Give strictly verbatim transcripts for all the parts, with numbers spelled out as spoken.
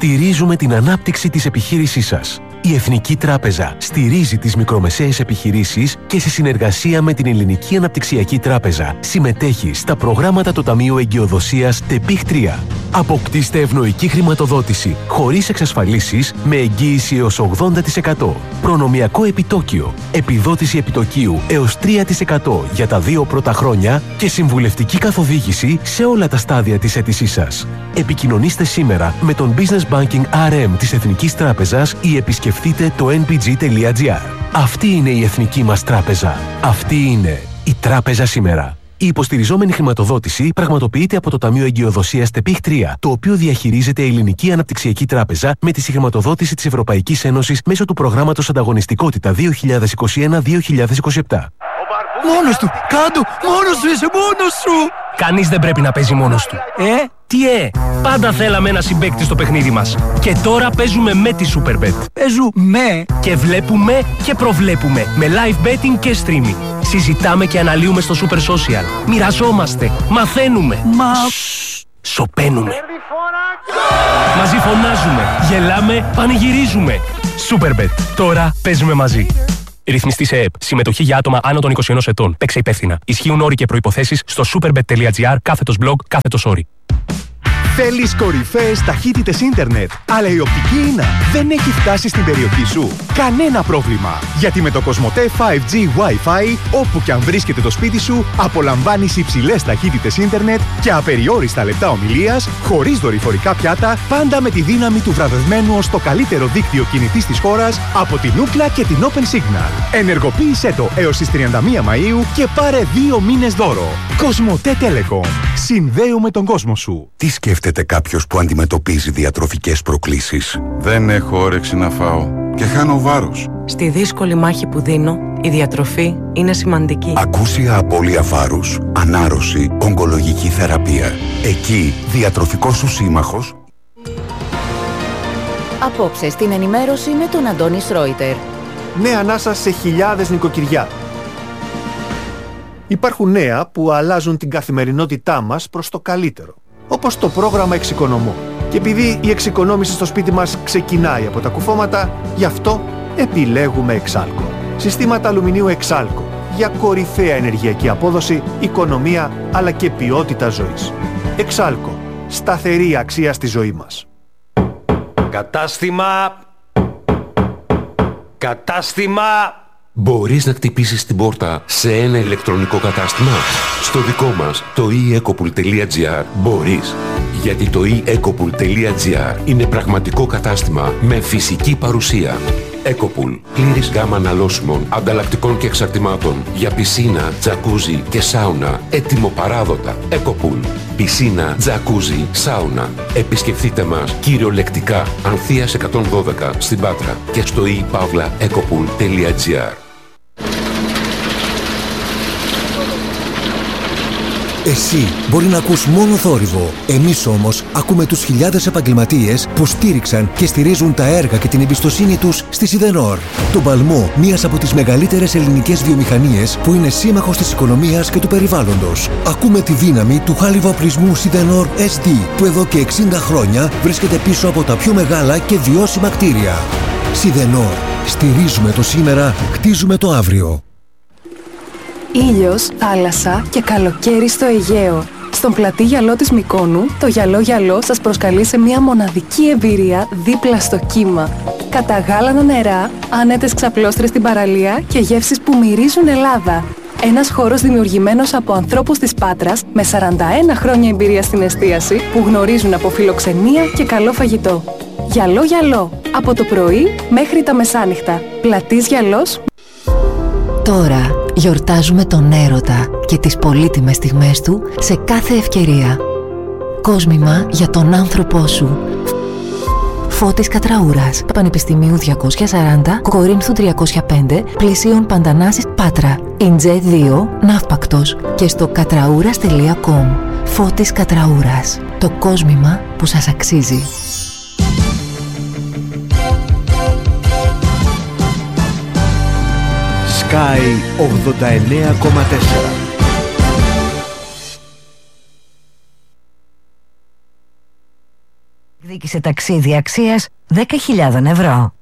Στηρίζουμε την ανάπτυξη της επιχείρησής σας. Η Εθνική Τράπεζα στηρίζει τις μικρομεσαίες επιχειρήσεις και σε συνεργασία με την Ελληνική Αναπτυξιακή Τράπεζα συμμετέχει στα προγράμματα του Ταμείου Εγκυοδοσίας ΤΕΠΙΧ τρία. Αποκτήστε ευνοϊκή χρηματοδότηση χωρίς εξασφαλίσεις με εγγύηση έως ογδόντα τοις εκατό. Προνομιακό επιτόκιο, επιδότηση επιτοκίου έως τρία τοις εκατό για τα δύο πρώτα χρόνια και συμβουλευτική καθοδήγηση σε όλα τα στάδια της αίτησής σας. Επικοινωνήστε σήμερα με τον Business Banking αρ εμ της Εθνικής Τράπεζας ή επισκεφτείτε το εν πι τζι τελεία τζι άρ. Αυτή είναι η εθνική μας τράπεζα. Αυτή είναι η τράπεζα σήμερα. Η υποστηριζόμενη χρηματοδότηση πραγματοποιείται από το Ταμείο Εγκυοδοσίας ΤΕΠΙΧ τρία, το οποίο διαχειρίζεται η Ελληνική Αναπτυξιακή Τράπεζα με τη συγχρηματοδότηση της Ευρωπαϊκής Ένωσης μέσω του προγράμματος Ανταγωνιστικότητα δύο χιλιάδες είκοσι ένα δύο χιλιάδες είκοσι επτά. Μόνος του! Κάντο! Μόνος του! Είσαι μόνος σου! Κανείς δεν πρέπει να παίζει μόνος του. Ε? Τι ε! Πάντα θέλαμε ένα συμπαίκτη στο παιχνίδι μας. Και τώρα παίζουμε με τη Superbet. Παίζουμε! Και βλέπουμε και προβλέπουμε με live betting και streaming. Συζητάμε και αναλύουμε στο Super Social. Μοιραζόμαστε. Μαθαίνουμε. Μα... Σωπαίνουμε. Μαζί φωνάζουμε. Γελάμε. Πανηγυρίζουμε. Superbet. Τώρα παίζουμε μαζί. Ρυθμιστή σε ΕΕΠ. Συμμετοχή για άτομα άνω των είκοσι ενός ετών. Παίξε υπεύθυνα. Ισχύουν όροι και προϋποθέσεις στο superbet τελεία τζι άρ κάθετος blog κάθετος όροι. Θέλεις κορυφαίες ταχύτητες ίντερνετ, αλλά η οπτική ίνα δεν έχει φτάσει στην περιοχή σου? Κανένα πρόβλημα! Γιατί με το Κοσμοτέ φάιβ τζι Wi-Fi, όπου και αν βρίσκεται το σπίτι σου, απολαμβάνεις υψηλές ταχύτητες ίντερνετ και απεριόριστα λεπτά ομιλίας, χωρίς δορυφορικά πιάτα, πάντα με τη δύναμη του βραβευμένου ως το καλύτερο δίκτυο κινητής της χώρας από την Ookla και την Open Signal. Ενεργοποίησέ το έως τις τριάντα μία Μαΐου και πάρε δύο μήνες δώρο. Κοσμοτέ Telecom. Συνδέουμε τον κόσμο σου. Τι σκέφτεται κάποιος που αντιμετωπίζει διατροφικές προκλήσεις? Δεν έχω όρεξη να φάω και χάνω βάρος. Στη δύσκολη μάχη που δίνω, η διατροφή είναι σημαντική. Ακούσια απώλεια βάρους, ανάρρωση, ογκολογική θεραπεία. Εκεί, διατροφικός σου σύμμαχος. Απόψε στην ενημέρωση με τον Αντώνη Σρόιτερ. Νέα ανάσα σε χιλιάδες νοικοκυριά. Υπάρχουν νέα που αλλάζουν την καθημερινότητά μας προς το καλύτερο. Όπως το πρόγραμμα Εξοικονομώ. Και επειδή η εξοικονόμηση στο σπίτι μας ξεκινάει από τα κουφώματα, γι' αυτό επιλέγουμε Εξάλκο. Συστήματα αλουμινίου Εξάλκο για κορυφαία ενεργειακή απόδοση, οικονομία αλλά και ποιότητα ζωής. Εξάλκο. Σταθερή αξία στη ζωή μας. Κατάστημα... Κατάστημα... Μπορείς να χτυπήσεις την πόρτα σε ένα ηλεκτρονικό κατάστημα? Στο δικό μας, το e ecopool τελεία gr, μπορείς. Γιατί το e ecopool τελεία gr είναι πραγματικό κατάστημα με φυσική παρουσία. Ecopool, πλήρης γάμα αναλώσιμων, ανταλλακτικών και εξαρτημάτων για πισίνα, τζακούζι και σάουνα, έτοιμο παράδοτα. Ecopool, πισίνα, τζακούζι, σάουνα. Επισκεφτείτε μας κυριολεκτικά, Ανθείας εκατόν δώδεκα στην Πάτρα και στο e pavla ecopool τελεία gr. Εσύ μπορεί να ακούς μόνο θόρυβο. Εμείς όμως ακούμε τους χιλιάδες επαγγελματίες που στήριξαν και στηρίζουν τα έργα και την εμπιστοσύνη τους στη Σιδενόρ. Τον παλμό μιας από τις μεγαλύτερες ελληνικές βιομηχανίες που είναι σύμμαχος της οικονομίας και του περιβάλλοντος. Ακούμε τη δύναμη του χάλιβα-οπλισμού Σιδενόρ ες ντι που εδώ και εξήντα χρόνια βρίσκεται πίσω από τα πιο μεγάλα και βιώσιμα κτίρια. Σιδενόρ. Στηρίζουμε το σήμερα, χτίζουμε το αύριο. Ήλιος, θάλασσα και καλοκαίρι στο Αιγαίο. Στον πλατή γυαλό της Μυκόνου, το γυαλό γυαλό σας προσκαλεί σε μια μοναδική εμπειρία δίπλα στο κύμα. Καταγάλανα νερά, άνετες ξαπλώστρες στην παραλία και γεύσεις που μυρίζουν Ελλάδα. Ένας χώρος δημιουργημένος από ανθρώπους της Πάτρας με σαράντα ένα χρόνια εμπειρία στην εστίαση που γνωρίζουν από φιλοξενία και καλό φαγητό. Γυαλό γυαλό, από το πρωί μέχρι τα μεσάνυχτα. Πλατής γυαλός. Τώρα γιορτάζουμε τον έρωτα και τις πολύτιμες στιγμές του σε κάθε ευκαιρία. Κόσμημα για τον άνθρωπό σου. Φώτης Κατραούρας, Πανεπιστημίου διακόσια σαράντα, Κορίνθου τριακόσια πέντε, Πλησίων Παντανάσης, Πάτρα. Ιντζέ δύο, Ναύπακτος και στο κατραούρας τελεία κομ. Φώτης Κατραούρας, το κόσμημα που σας αξίζει. Sky ογδόντα εννέα κόμμα τέσσερα. Διοίκησε ταξίδι αξίας δέκα χιλιάδες ευρώ.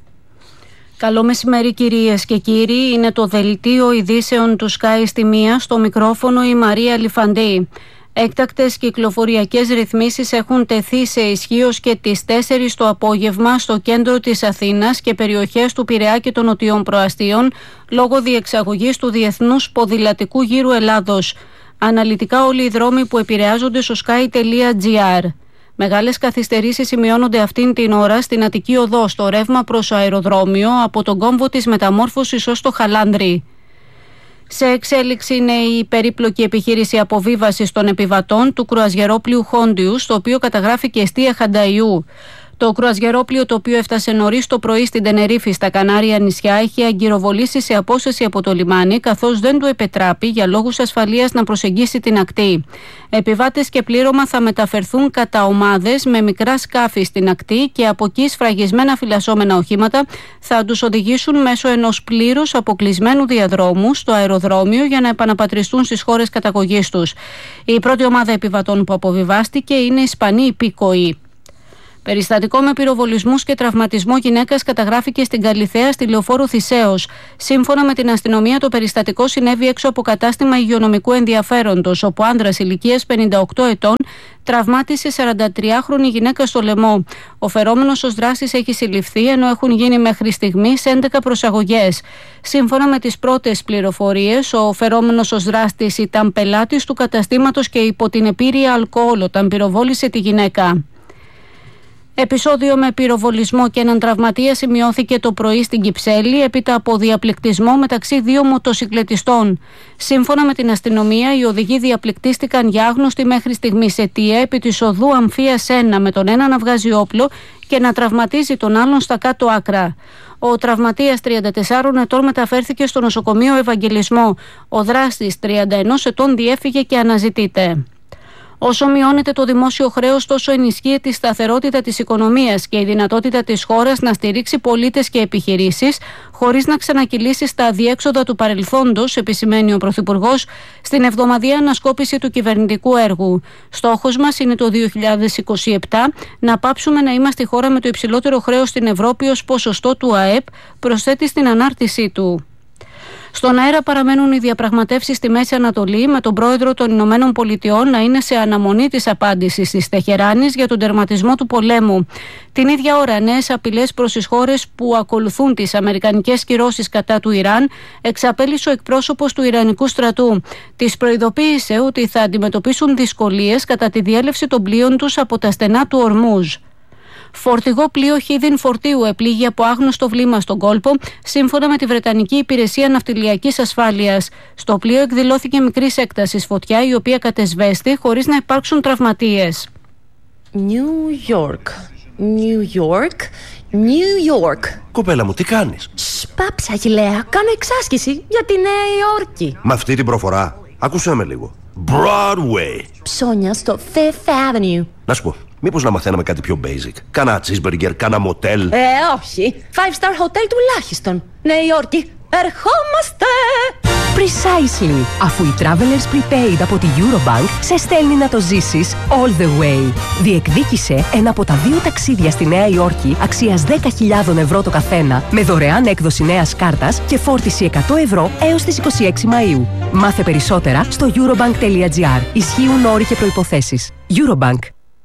Καλό μεσημέρι κυρίες και κύριοι, είναι το δελτίο ειδήσεων του Sky στη μία, στο μικρόφωνο η Μαρία Λιφαντή. Έκτακτες κυκλοφοριακές ρυθμίσεις έχουν τεθεί σε ισχύος και τις τέσσερις το απόγευμα στο κέντρο της Αθήνας και περιοχές του Πειραιά και των νοτιών προαστίων λόγω διεξαγωγής του Διεθνούς Ποδηλατικού Γύρου Ελλάδος. Αναλυτικά όλοι οι δρόμοι που επηρεάζονται στο sky.gr. Μεγάλες καθυστερήσεις σημειώνονται αυτήν την ώρα στην Αττική Οδό στο ρεύμα προς αεροδρόμιο από τον κόμβο της μεταμόρφωσης ως το Χαλάνδρι. Σε εξέλιξη είναι η περίπλοκη επιχείρηση αποβίβασης των επιβατών του κρουαζιερόπλοιου Χόντιου, στο οποίο καταγράφηκε εστία Χανταϊού. Το κρουαζιερόπλοιο, το οποίο έφτασε νωρίς το πρωί στην Τενερίφη στα Κανάρια νησιά, είχε αγκυροβολήσει σε απόσταση από το λιμάνι, καθώς δεν του επετράπη για λόγους ασφαλείας να προσεγγίσει την ακτή. Επιβάτες και πλήρωμα θα μεταφερθούν κατά ομάδες με μικρά σκάφη στην ακτή και από εκεί σφραγισμένα φυλασσόμενα οχήματα θα τους οδηγήσουν μέσω ενός πλήρους αποκλεισμένου διαδρόμου στο αεροδρόμιο για να επαναπατριστούν στις χώρες καταγωγής τους. Η πρώτη ομάδα επιβατών που αποβιβάστηκε είναι Ισπανοί υπήκοοι. Περιστατικό με πυροβολισμούς και τραυματισμό γυναίκας καταγράφηκε στην Καλιθέα στη λεωφόρο Θησέως. Σύμφωνα με την αστυνομία, το περιστατικό συνέβη έξω από κατάστημα υγειονομικού ενδιαφέροντος, όπου άνδρας ηλικίας πενήντα οκτώ ετών τραυμάτισε σαραντατριάχρονη γυναίκα στο λαιμό. Ο φερόμενος ως δράστης έχει συλληφθεί, ενώ έχουν γίνει μέχρι στιγμής έντεκα προσαγωγές. Σύμφωνα με τις πρώτες πληροφορίες, ο φερόμενος ως δράστης ήταν πελάτης του καταστήματος και υπό την επίρρεια αλκοόλ όταν πυροβόλησε τη γυναίκα. Επεισόδιο με πυροβολισμό και έναν τραυματία σημειώθηκε το πρωί στην Κυψέλη έπειτα από διαπληκτισμό μεταξύ δύο μοτοσικλετιστών. Σύμφωνα με την αστυνομία, οι οδηγοί διαπληκτίστηκαν για άγνωστη μέχρι στιγμής αιτία επί της οδού Αμφίας ένα, με τον ένα να βγάζει όπλο και να τραυματίζει τον άλλον στα κάτω άκρα. Ο τραυματίας τριάντα τεσσάρων ετών μεταφέρθηκε στο νοσοκομείο Ευαγγελισμό. Ο δράστης τριάντα ενός ετών διέφυγε και αναζητείται. Όσο μειώνεται το δημόσιο χρέος, τόσο ενισχύεται η σταθερότητα της οικονομίας και η δυνατότητα της χώρας να στηρίξει πολίτες και επιχειρήσεις, χωρίς να ξανακυλήσει στα αδιέξοδα του παρελθόντος, επισημαίνει ο Πρωθυπουργός στην εβδομαδιαία ανασκόπηση του κυβερνητικού έργου. Στόχος μας είναι το δύο χιλιάδες είκοσι επτά να πάψουμε να είμαστε η χώρα με το υψηλότερο χρέος στην Ευρώπη ως ποσοστό του ΑΕΠ, προσθέτει στην ανάρτησή του. Στον αέρα παραμένουν οι διαπραγματεύσεις στη Μέση Ανατολή, με τον πρόεδρο των Ηνωμένων Πολιτειών να είναι σε αναμονή της απάντησης της Τεχεράνης για τον τερματισμό του πολέμου. Την ίδια ώρα, νέες απειλές προς τις χώρες που ακολουθούν τις αμερικανικές κυρώσεις κατά του Ιράν εξαπέλυσε ο εκπρόσωπος του Ιρανικού στρατού. Τις προειδοποίησε ότι θα αντιμετωπίσουν δυσκολίες κατά τη διέλευση των πλοίων τους από τα στενά του Ορμούζ. Φορτηγό πλοίο χίδιν φορτίου επλήγει από άγνωστο βλήμα στον κόλπο, σύμφωνα με τη Βρετανική Υπηρεσία Ναυτιλιακής Ασφάλειας. Στο πλοίο εκδηλώθηκε μικρής έκτασης φωτιά, η οποία κατεσβέστη χωρίς να υπάρξουν τραυματίες. New York, New York, New York. Κοπέλα μου, τι κάνεις? Σπάψα, Αγιλέα, κάνω εξάσκηση για τη Νέα Υόρκη. Με αυτή την προφορά, άκουσέ με λίγο. Broadway. Ψώνια στο Fifth Avenue. Να σου πω, μήπως να μαθαίναμε κάτι πιο basic? Κάνα cheeseburger, κάνα μοτέλ. Ε, όχι. Five star hotel τουλάχιστον. Νέα Υόρκη, ερχόμαστε! Precisely. Αφού η Travelers Prepaid από τη Eurobank σε στέλνει να το ζήσεις all the way. Διεκδίκησε ένα από τα δύο ταξίδια στη Νέα Υόρκη αξίας δέκα χιλιάδες ευρώ το καθένα, με δωρεάν έκδοση νέας κάρτας και φόρτιση εκατό ευρώ έως τις είκοσι έξι Μαΐου. Μάθε περισσότερα στο eurobank.gr. Ισχύουν όροι και προϋποθέσεις. Eurobank.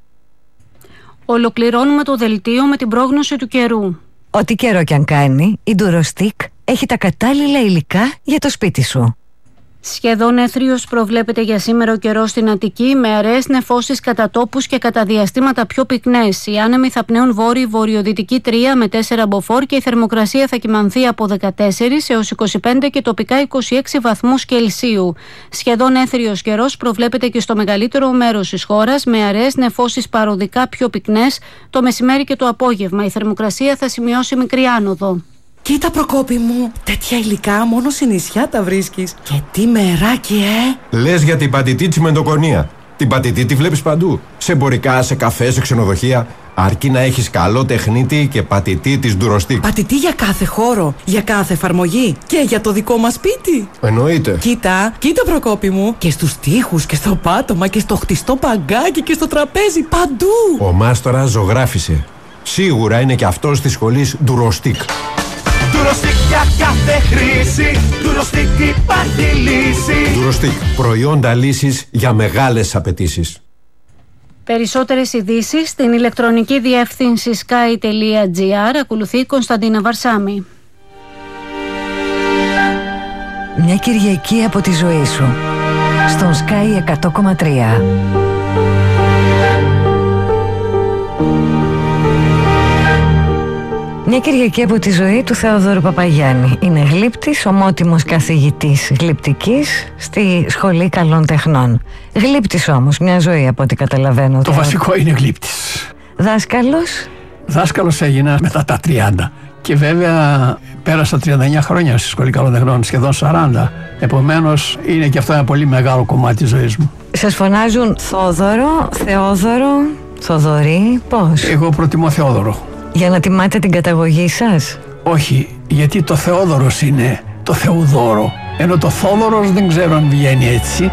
Ολοκληρώνουμε το δελτίο με την πρόγνωση του καιρού. Ό,τι καιρό κι αν κάνει, η Durostic έχει τα κατάλληλα υλικά για το σπίτι σου. Σχεδόν έθριος προβλέπεται για σήμερα ο καιρός στην Αττική, με αραιές νεφώσεις κατά τόπους και κατά διαστήματα πιο πυκνές. Οι άνεμοι θα πνέουν βόρειο-βορειοδυτική τρία με τέσσερα μποφόρ και η θερμοκρασία θα κυμανθεί από δεκατέσσερα έως είκοσι πέντε και τοπικά είκοσι έξι βαθμούς Κελσίου. Σχεδόν έθριος καιρός προβλέπεται και στο μεγαλύτερο μέρος της χώρας, με αραιές νεφώσεις παροδικά πιο πυκνές το μεσημέρι και το απόγευμα. Η θερμοκρασία θα σημειώσει μικρή άνοδο. Κοίτα, Προκόπη μου, τέτοια υλικά μόνο σε νησιά τα βρίσκεις. Και τι μεράκι, ε! Λες για την πατητή της μεντοκονία. Την πατητή τη βλέπεις παντού. Σε εμπορικά, σε καφέ, σε ξενοδοχεία. Αρκεί να έχεις καλό τεχνίτη και πατητή της Durostick. Πατητή για κάθε χώρο, για κάθε εφαρμογή και για το δικό μας σπίτι. Εννοείται. Κοίτα, κοίτα Προκόπη μου. Και στους τοίχους και στο πάτωμα και στο χτιστό παγκάκι και στο τραπέζι, παντού. Ο μάστορας ζωγράφισε. Σίγουρα είναι και αυτός της σχολής Durostick. Durostick για κάθε χρήση. Durostick υπάρχει λύση. Durostick. Προϊόντα λύσης για μεγάλες απαιτήσεις. Περισσότερες ειδήσεις στην ηλεκτρονική διεύθυνση sky τελεία gr. Ακολουθεί η Κωνσταντίνα Βαρσάμι. Μια Κυριακή από τη ζωή σου στον Sky εκατό κόμμα τρία. Μια Κυριακή από τη ζωή του Θεοδόρου Παπαγιάννη. Είναι γλύπτης, ομότιμος καθηγητής γλυπτικής στη Σχολή Καλών Τεχνών. Γλύπτης όμως, μια ζωή από ό,τι καταλαβαίνω. Το Θεό... βασικό είναι γλύπτης. Δάσκαλος. Δάσκαλος έγινα μετά τα τριάντα. Και βέβαια πέρασα τριάντα εννιά χρόνια στη Σχολή Καλών Τεχνών, σχεδόν σαράντα. Επομένως είναι και αυτό ένα πολύ μεγάλο κομμάτι της ζωής μου. Σας φωνάζουν Θόδωρο, Θεόδωρο, Θοδωρή, πώς? Εγώ προτιμώ Θεόδωρο. Για να τιμάτε την καταγωγή σας? Όχι, γιατί το Θεόδωρος είναι το Θεοδόρο. Ενώ το Θόδωρος δεν ξέρω αν βγαίνει έτσι.